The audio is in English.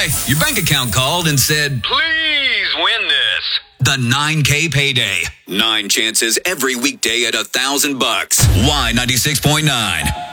Hey, your bank account called and said, Please win this. the 9K payday. 9 chances every weekday at $1,000. Y96.9.